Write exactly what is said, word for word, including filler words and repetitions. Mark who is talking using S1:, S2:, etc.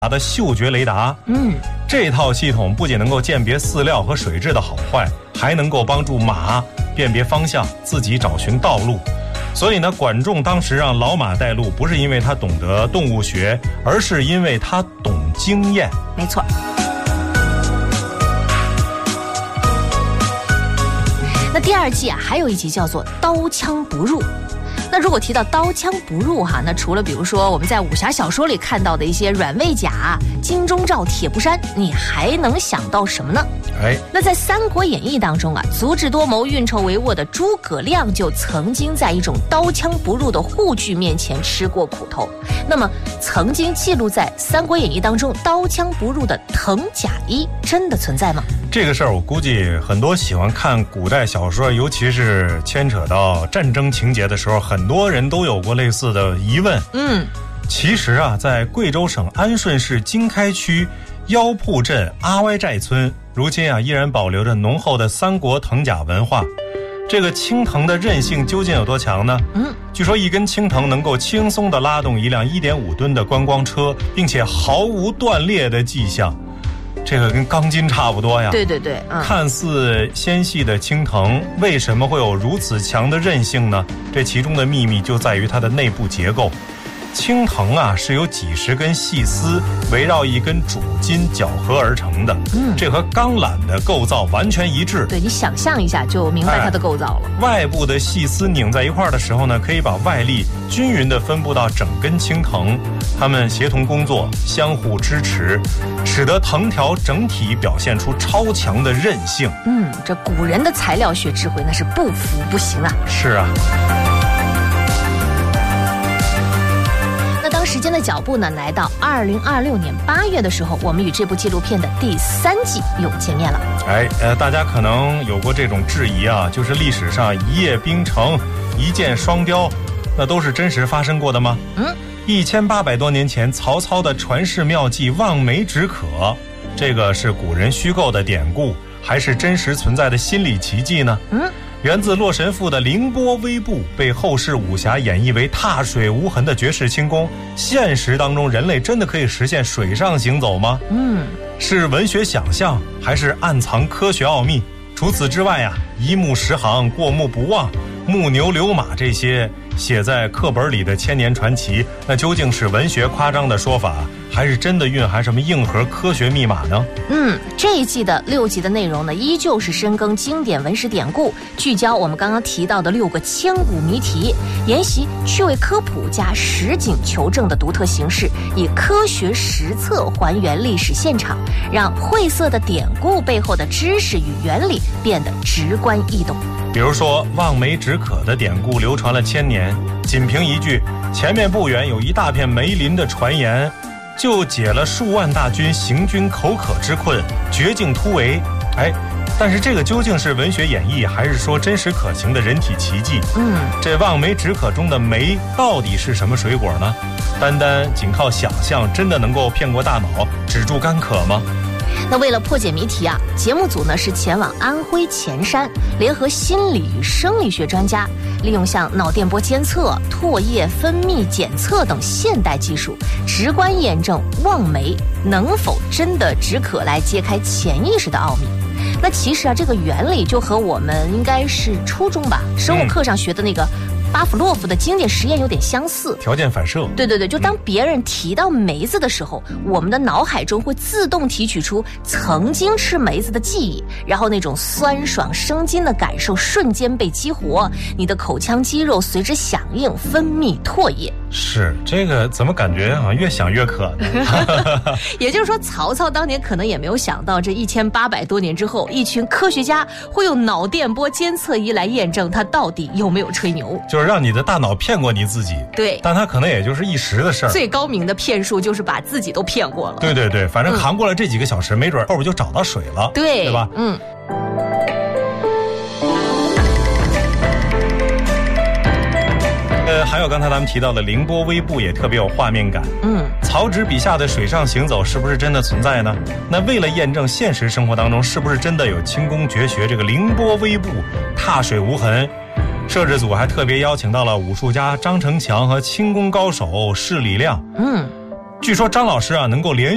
S1: 的嗅觉雷达。
S2: 嗯，
S1: 这套系统不仅能够鉴别饲料和水质的好坏，还能够帮助马辨别方向，自己找寻道路。所以呢，管仲当时让老马带路，不是因为他懂得动物学，而是因为他懂经验。
S2: 没错。那第二季啊，还有一集叫做刀枪不入。那如果提到刀枪不入哈，那除了比如说我们在武侠小说里看到的一些软猬甲、金钟罩、铁布衫，你还能想到什么呢？
S1: 哎，
S2: 那在《三国演义》当中啊，足智多谋、运筹帷幄的诸葛亮就曾经在一种刀枪不入的护具面前吃过苦头。那么，曾经记录在《三国演义》当中刀枪不入的藤甲衣，真的存在吗？
S1: 这个事儿我估计很多喜欢看古代小说，尤其是牵扯到战争情节的时候，很多人都有过类似的疑问。
S2: 嗯，
S1: 其实啊，在贵州省安顺市经开区腰铺镇阿歪寨村，如今啊依然保留着浓厚的三国藤甲文化。这个青藤的韧性究竟有多强呢？
S2: 嗯，
S1: 据说一根青藤能够轻松地拉动一辆 一点五吨的观光车，并且毫无断裂的迹象。这个跟钢筋差不多呀。
S2: 对对对、嗯、
S1: 看似纤细的青藤为什么会有如此强的韧性呢？这其中的秘密就在于它的内部结构。青藤啊是由几十根细丝围绕一根主筋绞合而成的，嗯，这和钢缆的构造完全一致。
S2: 对，你想象一下就明白它的构造了、
S1: 哎、外部的细丝拧在一块的时候呢，可以把外力均匀地分布到整根青藤，它们协同工作，相互支持，使得藤条整体表现出超强的韧性。
S2: 嗯，这古人的材料学智慧那是不服不行啊。
S1: 是啊。
S2: 当时间的脚步呢，来到二零二六年八月的时候，我们与这部纪录片的第三季又见面了。
S1: 哎，呃，大家可能有过这种质疑啊，就是历史上一夜冰城、一箭双雕，那都是真实发生过的吗？
S2: 嗯，
S1: 一千八百多年前，曹操的传世妙计望梅止渴，这个是古人虚构的典故，还是真实存在的心理奇迹呢？
S2: 嗯。
S1: 源自洛神赋的凌波微步，被后世武侠演绎为踏水无痕的绝世轻功。现实当中，人类真的可以实现水上行走吗？
S2: 嗯，
S1: 是文学想象，还是暗藏科学奥秘？除此之外呀、啊，一目十行、过目不忘、木牛流马这些写在课本里的千年传奇，那究竟是文学夸张的说法，还是真的蕴含什么硬核科学密码呢？
S2: 嗯，这一季的六集的内容呢，依旧是深耕经典文史典故，聚焦我们刚刚提到的六个千古谜题，沿袭趣味科普加实景求证的独特形式，以科学实测还原历史现场，让晦涩的典故背后的知识与原理变得直观易懂。
S1: 比如说望梅止渴的典故流传了千年，仅凭一句前面不远有一大片梅林的传言，就解了数万大军行军口渴之困，绝境突围。哎，但是这个究竟是文学演绎，还是说真实可行的人体奇迹？
S2: 嗯，
S1: 这望梅止渴中的梅到底是什么水果呢？单单仅靠想象，真的能够骗过大脑，止住干渴吗？
S2: 那为了破解谜题啊，节目组呢是前往安徽潜山，联合心理与生理学专家，利用像脑电波监测、唾液分泌检测等现代技术，直观验证望梅能否真的止渴，来揭开潜意识的奥秘。那其实啊，这个原理就和我们应该是初中吧生物课上学的那个巴甫洛夫的经典实验有点相似，
S1: 条件反射。
S2: 对对对，就当别人提到梅子的时候、嗯、我们的脑海中会自动提取出曾经吃梅子的记忆，然后那种酸爽生津的感受瞬间被激活，你的口腔肌肉随之响应，分泌唾液。
S1: 是，这个怎么感觉啊越想越渴呢？
S2: 也就是说，曹操当年可能也没有想到，这一千八百多年之后，一群科学家会用脑电波监测仪来验证他到底有没有吹牛，
S1: 就是让你的大脑骗过你自己。
S2: 对，
S1: 但他可能也就是一时的事儿。
S2: 最高明的骗术就是把自己都骗过了。
S1: 对对对，反正扛过了这几个小时，嗯、没准后边就找到水了。
S2: 对，
S1: 对吧？
S2: 嗯。
S1: 呃，还有刚才咱们提到的凌波微步也特别有画面感。
S2: 嗯，
S1: 曹植笔下的水上行走是不是真的存在呢？那为了验证现实生活当中是不是真的有轻功绝学这个凌波微步、踏水无痕，摄制组还特别邀请到了武术家张成强和轻功高手释礼亮。
S2: 嗯，
S1: 据说张老师啊能够连